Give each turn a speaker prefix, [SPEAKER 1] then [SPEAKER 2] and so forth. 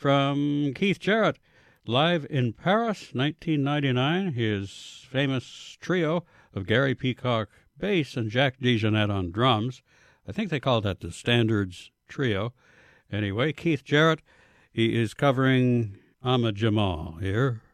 [SPEAKER 1] from Keith Jarrett, live in Paris, 1999, his famous trio of Gary Peacock bass and Jack DeJohnette on drums. I think they call that the Standards Trio. Anyway, Keith Jarrett, he is covering Ahmad Jamal here.